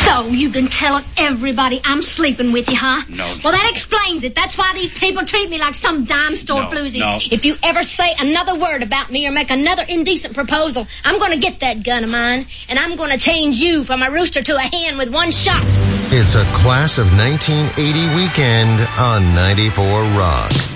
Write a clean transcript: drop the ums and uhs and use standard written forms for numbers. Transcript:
So, you've been telling everybody I'm sleeping with you, huh? No. Well, that explains it. That's why these people treat me like some dime store floozy. No. If you ever say another word about me or make another indecent proposal, I'm going to get that gun of mine, and I'm going to change you from a rooster to a hen with one shot. It's a Class of 1980 weekend on 94 Rock.